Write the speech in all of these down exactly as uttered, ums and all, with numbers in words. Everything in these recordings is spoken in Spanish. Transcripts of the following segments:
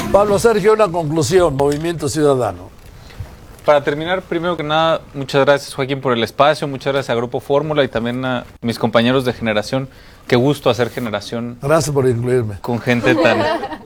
Pablo Sergio, una conclusión, Movimiento Ciudadano. Para terminar, primero que nada, muchas gracias, Joaquín, por el espacio, muchas gracias a Grupo Fórmula y también a mis compañeros de generación. Qué gusto hacer generación. Gracias por incluirme. Con gente tan,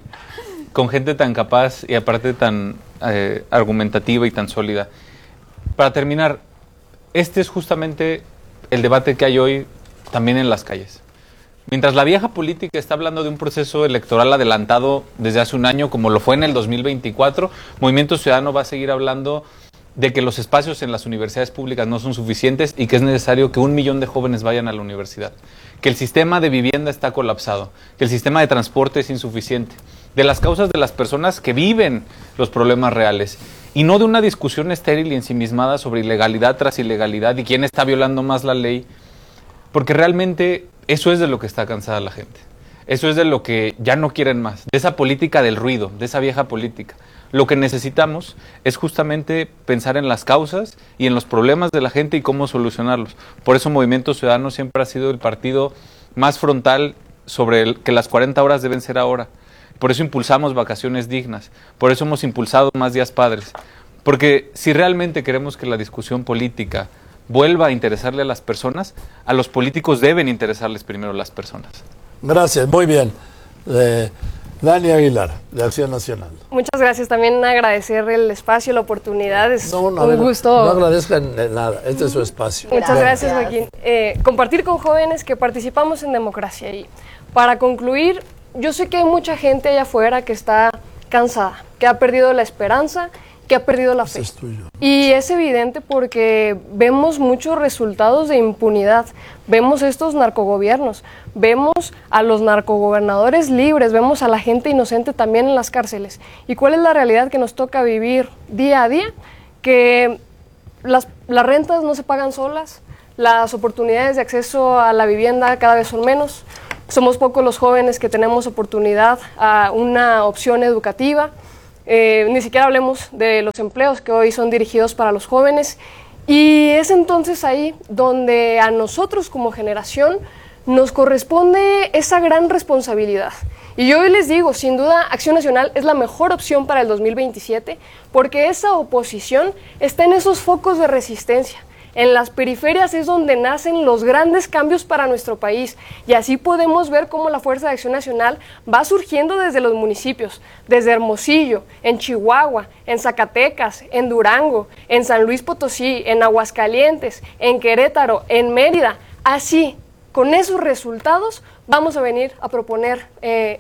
con gente tan capaz y aparte tan eh, argumentativa y tan sólida. Para terminar, este es justamente el debate que hay hoy también en las calles. Mientras la vieja política está hablando de un proceso electoral adelantado desde hace un año, como lo fue en el dos mil veinticuatro, Movimiento Ciudadano va a seguir hablando de que los espacios en las universidades públicas no son suficientes y que es necesario que un millón de jóvenes vayan a la universidad, que el sistema de vivienda está colapsado, que el sistema de transporte es insuficiente, de las causas de las personas que viven los problemas reales y no de una discusión estéril y ensimismada sobre ilegalidad tras ilegalidad y quién está violando más la ley, porque realmente eso es de lo que está cansada la gente. Eso es de lo que ya no quieren más, de esa política del ruido, de esa vieja política. Lo que necesitamos es justamente pensar en las causas y en los problemas de la gente y cómo solucionarlos. Por eso Movimiento Ciudadano siempre ha sido el partido más frontal sobre el que las cuarenta horas deben ser ahora. Por eso impulsamos vacaciones dignas, por eso hemos impulsado más días padres. Porque si realmente queremos que la discusión política vuelva a interesarle a las personas, a los políticos deben interesarles primero las personas. Gracias, muy bien. Eh, Dani Aguilar, de Acción Nacional. Muchas gracias, también agradecer el espacio, la oportunidad, es no, no, un ver, gusto. No agradezcan nada, este es su espacio. Muchas gracias, Joaquín. Eh, compartir con jóvenes que participamos en democracia. Y para concluir, yo sé que hay mucha gente allá afuera que está cansada, que ha perdido la esperanza, que ha perdido la fe. Es tuyo. Y es evidente porque vemos muchos resultados de impunidad, vemos estos narcogobiernos, vemos a los narcogobernadores libres, vemos a la gente inocente también en las cárceles. ¿Y cuál es la realidad que nos toca vivir día a día? Que las, las rentas no se pagan solas, las oportunidades de acceso a la vivienda cada vez son menos, somos pocos los jóvenes que tenemos oportunidad a una opción educativa. Eh, ni siquiera hablemos de los empleos que hoy son dirigidos para los jóvenes y es entonces ahí donde a nosotros como generación nos corresponde esa gran responsabilidad. Y yo hoy les digo, sin duda, Acción Nacional es la mejor opción para el dos mil veintisiete porque esa oposición está en esos focos de resistencia. En las periferias es donde nacen los grandes cambios para nuestro país y así podemos ver cómo la Fuerza de Acción Nacional va surgiendo desde los municipios, desde Hermosillo, en Chihuahua, en Zacatecas, en Durango, en San Luis Potosí, en Aguascalientes, en Querétaro, en Mérida. Así, con esos resultados, vamos a venir a proponer eh,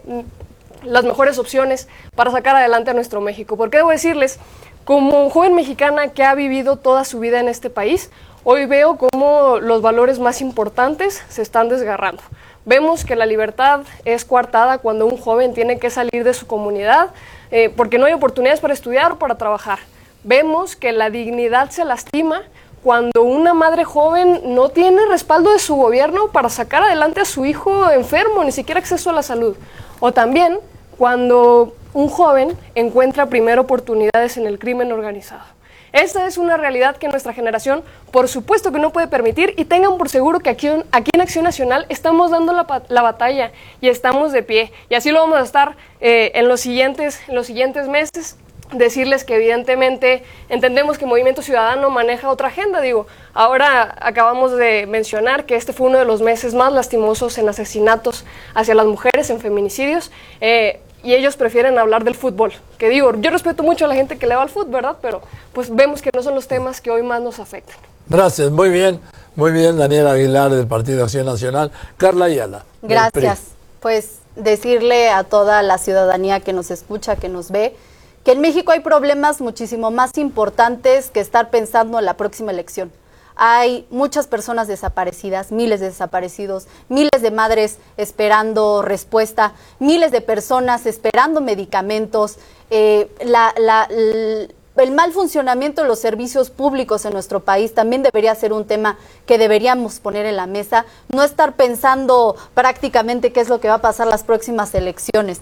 las mejores opciones para sacar adelante a nuestro México. Porque debo decirles, como joven mexicana que ha vivido toda su vida en este país, hoy veo cómo los valores más importantes se están desgarrando. Vemos que la libertad es coartada cuando un joven tiene que salir de su comunidad eh, porque no hay oportunidades para estudiar o para trabajar. Vemos que la dignidad se lastima cuando una madre joven no tiene respaldo de su gobierno para sacar adelante a su hijo enfermo, ni siquiera acceso a la salud. O también cuando un joven encuentra primero oportunidades en el crimen organizado. Esta es una realidad que nuestra generación, por supuesto que no puede permitir, y tengan por seguro que aquí, aquí en Acción Nacional estamos dando la, la batalla y estamos de pie. Y así lo vamos a estar eh, en, los siguientes, en los siguientes meses. Decirles que evidentemente entendemos que Movimiento Ciudadano maneja otra agenda. Digo, ahora acabamos de mencionar que este fue uno de los meses más lastimosos en asesinatos hacia las mujeres, en feminicidios. Eh, Y ellos prefieren hablar del fútbol. Que digo, yo respeto mucho a la gente que le va al fútbol, ¿verdad? Pero pues vemos que no son los temas que hoy más nos afectan. Gracias, muy bien. Muy bien, Daniel Aguilar, del Partido Acción Nacional. Carla Ayala. Gracias. Pues decirle a toda la ciudadanía que nos escucha, que nos ve, que en México hay problemas muchísimo más importantes que estar pensando en la próxima elección. Hay muchas personas desaparecidas, miles de desaparecidos, miles de madres esperando respuesta, miles de personas esperando medicamentos, eh, la, la, el mal funcionamiento de los servicios públicos en nuestro país también debería ser un tema que deberíamos poner en la mesa, no estar pensando prácticamente qué es lo que va a pasar las próximas elecciones.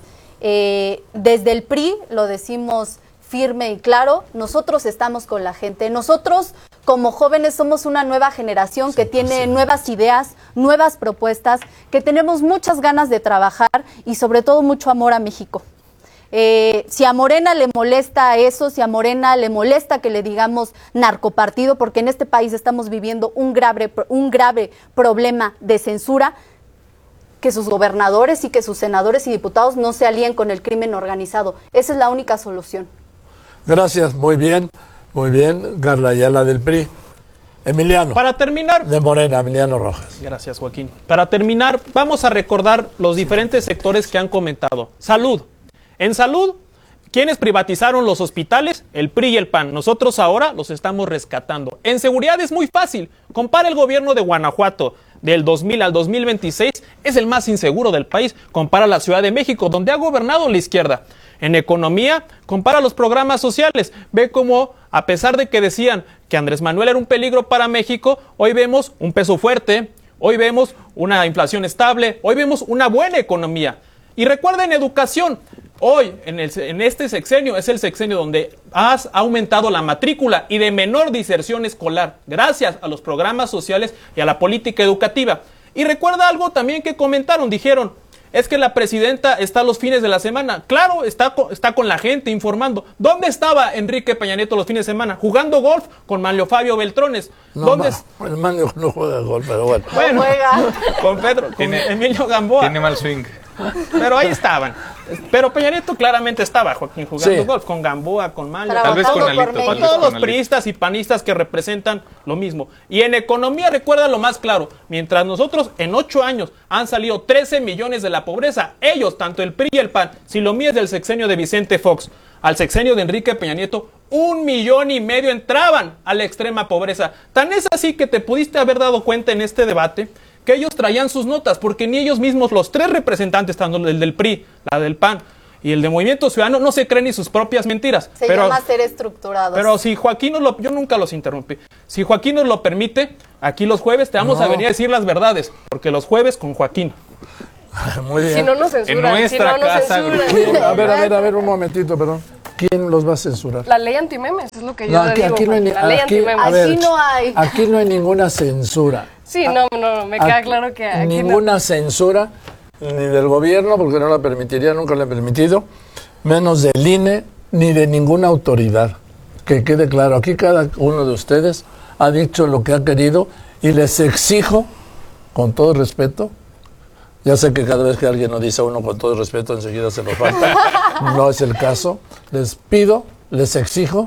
Eh, desde el P R I lo decimos firme y claro, nosotros estamos con la gente. Nosotros, como jóvenes, somos una nueva generación que tiene nuevas ideas, nuevas propuestas, que tenemos muchas ganas de trabajar y sobre todo mucho amor a México. Eh, si a Morena le molesta eso, si a Morena le molesta que le digamos narcopartido, porque en este país estamos viviendo un grave, un grave problema de censura, que sus gobernadores y que sus senadores y diputados no se alíen con el crimen organizado. Esa es la única solución. Gracias, muy bien, muy bien, Carla Ayala del P R I. Emiliano. Para terminar... De Morena, Emiliano Rojas. Gracias, Joaquín. Para terminar, vamos a recordar los diferentes sectores que han comentado. Salud. En salud, ¿quiénes privatizaron los hospitales? El P R I y el P A N. Nosotros ahora los estamos rescatando. En seguridad es muy fácil. Compara el gobierno de Guanajuato del dos mil al dos mil veintiséis, es el más inseguro del país. Compara la Ciudad de México, donde ha gobernado la izquierda. En economía, compara los programas sociales. Ve cómo, a pesar de que decían que Andrés Manuel era un peligro para México, hoy vemos un peso fuerte, hoy vemos una inflación estable, hoy vemos una buena economía. Y recuerden educación. Hoy, en, el, en este sexenio, es el sexenio donde has aumentado la matrícula y de menor diserción escolar, gracias a los programas sociales y a la política educativa. Y recuerda algo también que comentaron, dijeron, es que la presidenta está los fines de la semana. Claro, está, está con la gente informando. ¿Dónde estaba Enrique Peña Nieto los fines de semana? Jugando golf con Manlio Fabio Beltrones. No, ¿Dónde ma, el Manlio no juega golf, pero bueno. Bueno, no juega. Con Pedro, con Tiene, Emilio Gamboa. Tiene mal swing. Pero ahí estaban. Pero Peña Nieto claramente estaba, Joaquín, jugando Sí. golf con Gamboa, con Manlio. Tal vez con Trabajando Alito. por Tal Con vez todos con los Alito. priistas y panistas que representan lo mismo. Y en economía, recuerda lo más claro, mientras nosotros en ocho años han salido trece millones de la pobreza, ellos, tanto el P R I y el P A N, si lo mío es del sexenio de Vicente Fox al sexenio de Enrique Peña Nieto, un millón y medio entraban a la extrema pobreza. Tan es así que te pudiste haber dado cuenta en este debate que ellos traían sus notas, porque ni ellos mismos, los tres representantes, tanto el del P R I, la del P A N y el de Movimiento Ciudadano, no se creen ni sus propias mentiras. Se pero, llama ser estructurados. pero si Joaquín nos lo... Yo nunca los interrumpí. Si Joaquín nos lo permite, aquí los jueves te vamos No. a venir a decir las verdades, porque los jueves con Joaquín. Muy bien. Si no nos censuran, En nuestra si no nos casa, censuran. ¿Quién? A ver, a ver, a ver, un momentito, perdón. ¿Quién los va a censurar? La ley antimemes es lo que yo No, le aquí, digo. aquí no hay, ni- la ley aquí, antimemes. a ver, Aquí no hay. Aquí no hay ninguna censura. Sí, no, no, me queda Aquí- claro que aquí no. ninguna censura, ni del gobierno, porque no la permitiría, nunca la he permitido, menos del I N E, ni de ninguna autoridad. Que quede claro, aquí cada uno de ustedes ha dicho lo que ha querido y les exijo, con todo respeto, ya sé que cada vez que alguien nos dice a uno con todo respeto, enseguida se lo falta, no es el caso, les pido, les exijo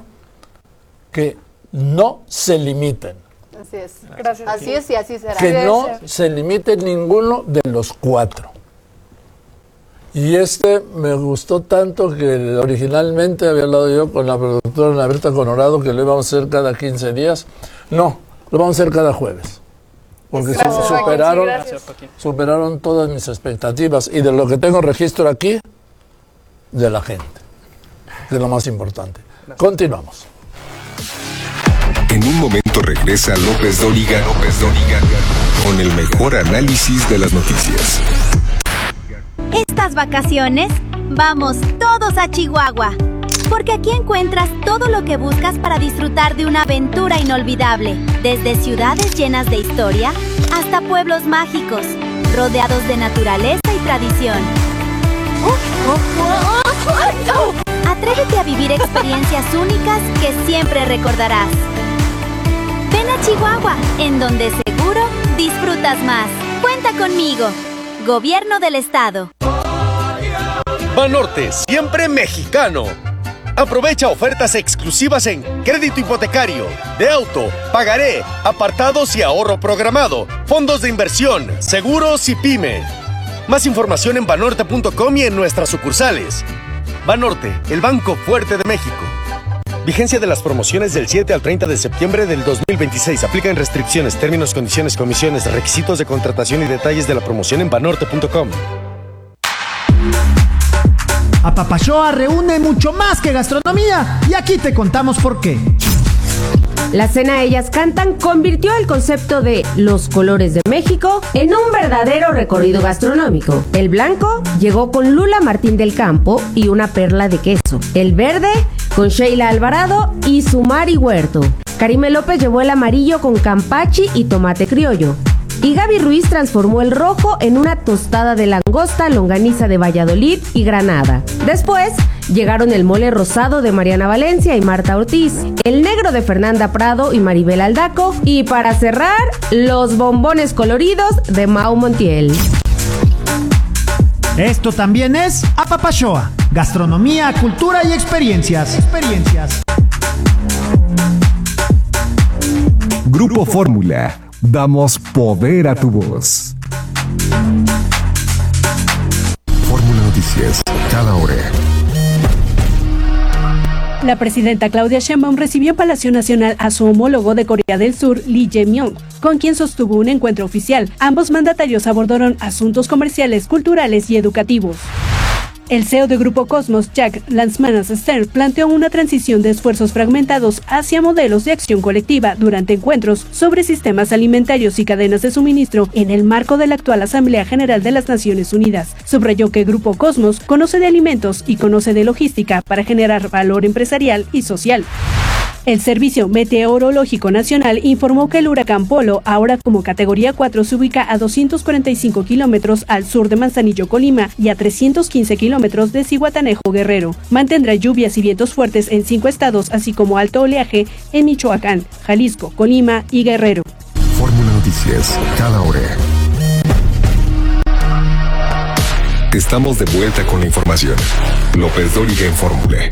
que no se limiten. Así es. Gracias. Así es y así será. Que Debe no ser. se limite ninguno de los cuatro. Y este me gustó tanto que originalmente había hablado yo con la productora Ana Berta Conorado que lo íbamos a hacer cada quince días. No, lo vamos a hacer cada jueves. Porque Gracias, su- Joaquín, superaron, sí, gracias. Gracias, Joaquín. superaron todas mis expectativas. Y de lo que tengo registro aquí, de la gente. De lo más importante. Continuamos. En un momento regresa López Dóriga, López Dóriga, con el mejor análisis de las noticias. Estas vacaciones, vamos todos a Chihuahua, porque aquí encuentras todo lo que buscas para disfrutar de una aventura inolvidable, desde ciudades llenas de historia hasta pueblos mágicos, rodeados de naturaleza y tradición. Atrévete a vivir experiencias únicas que siempre recordarás. Ven a Chihuahua, en donde seguro disfrutas más. Cuenta conmigo. Gobierno del Estado. Banorte, siempre mexicano. Aprovecha ofertas exclusivas en crédito hipotecario, de auto, pagaré, apartados y ahorro programado, fondos de inversión, seguros y pyme. Más información en banorte punto com y en nuestras sucursales. Banorte, el banco fuerte de México. Vigencia de las promociones del siete al treinta de septiembre del dos mil veintiséis. Aplican restricciones, términos, condiciones, comisiones, requisitos de contratación y detalles de la promoción en banorte punto com. Apapachoa reúne mucho más que gastronomía y aquí te contamos por qué. La cena Ellas Cantan convirtió el concepto de los colores de México en un verdadero recorrido gastronómico. El blanco llegó con Lula Martín del Campo y una perla de queso. El verde con Sheila Alvarado y Sumari Huerto. Karime López llevó el amarillo con campachi y tomate criollo. y Gaby Ruiz transformó el rojo en una tostada de langosta, longaniza de Valladolid y Granada. Después llegaron el mole rosado de Mariana Valencia y Marta Ortiz, el negro de Fernanda Prado y Maribel Aldaco, y para cerrar, los bombones coloridos de Mau Montiel. Esto también es Apapashoa, gastronomía, cultura y experiencias. Experiencias. Grupo Fórmula, damos poder a tu voz. Fórmula Noticias, cada hora. La presidenta Claudia Sheinbaum recibió en Palacio Nacional a su homólogo de Corea del Sur, Lee Jae-myung, con quien sostuvo un encuentro oficial. Ambos mandatarios abordaron asuntos comerciales, culturales y educativos. El C E O de Grupo Cosmos, Jack Lansmanas-Stern, planteó una transición de esfuerzos fragmentados hacia modelos de acción colectiva durante encuentros sobre sistemas alimentarios y cadenas de suministro en el marco de la actual Asamblea General de las Naciones Unidas. Subrayó que Grupo Cosmos conoce de alimentos y conoce de logística para generar valor empresarial y social. El Servicio Meteorológico Nacional informó que el huracán Polo, ahora como categoría cuatro, se ubica a doscientos cuarenta y cinco kilómetros al sur de Manzanillo, Colima, y a trescientos quince kilómetros de Zihuatanejo, Guerrero. Mantendrá lluvias y vientos fuertes en cinco estados, así como alto oleaje en Michoacán, Jalisco, Colima y Guerrero. Fórmula Noticias, cada hora. Estamos de vuelta con la información. López Dóriga en Fórmula.